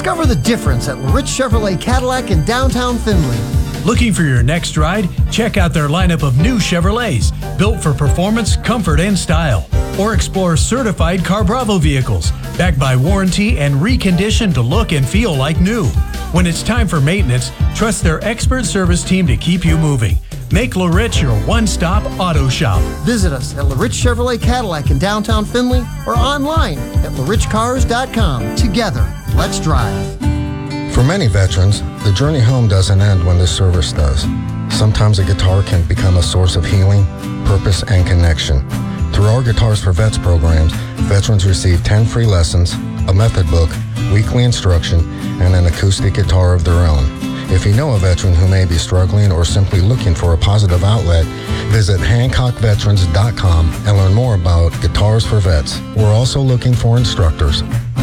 Discover the difference at LaRich Chevrolet Cadillac in downtown Findlay. Looking for your next ride? Check out their lineup of new Chevrolets, built for performance, comfort, and style. Or explore certified Car Bravo vehicles, backed by warranty and reconditioned to look and feel like new. When it's time for maintenance, trust their expert service team to keep you moving. Make LaRich your one-stop auto shop. Visit us at LaRich Chevrolet Cadillac in downtown Findlay or online at larichcars.com. Together, let's drive. For many veterans, the journey home doesn't end when the service does. Sometimes a guitar can become a source of healing, purpose, and connection. Through our Guitars for Vets programs, veterans receive 10 free lessons, a method book, weekly instruction, and an acoustic guitar of their own. If you know a veteran who may be struggling or simply looking for a positive outlet, visit HancockVeterans.com and learn more about Guitars for Vets. We're also looking for instructors.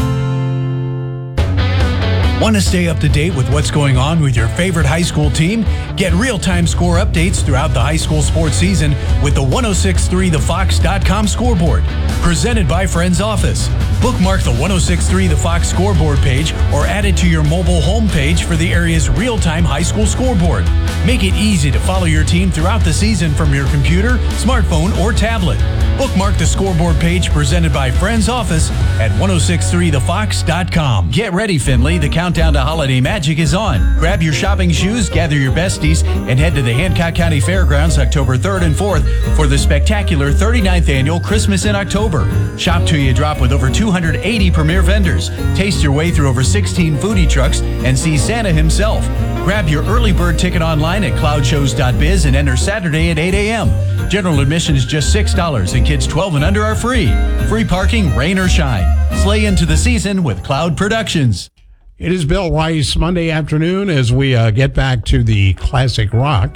Want to stay up to date with what's going on with your favorite high school team? Get real-time score updates throughout the high school sports season with the 1063thefox.com scoreboard. Presented by Friends Office. Bookmark the 1063 The Fox scoreboard page or add it to your mobile homepage for the area's real-time high school scoreboard. Make it easy to follow your team throughout the season from your computer, smartphone, or tablet. Bookmark the scoreboard page presented by Friends Office at 1063thefox.com. Get ready, Findlay. The countdown to holiday magic is on. Grab your shopping shoes, gather your besties, and head to the Hancock County Fairgrounds October 3rd and 4th for the spectacular 39th annual Christmas in October. Shop till you drop with over 280 premier vendors. Taste your way through over 16 foodie trucks and see Santa himself. Grab your early bird ticket online at cloudshows.biz and enter Saturday at 8 a.m. General admission is just $6 and kids 12 and under are free. Free parking, rain or shine. Slay into the season with Cloud Productions. It is Bill Weiss, Monday afternoon, as we get back to the classic rock.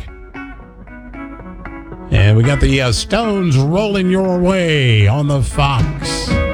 And we got the Stones rolling your way on the Fox.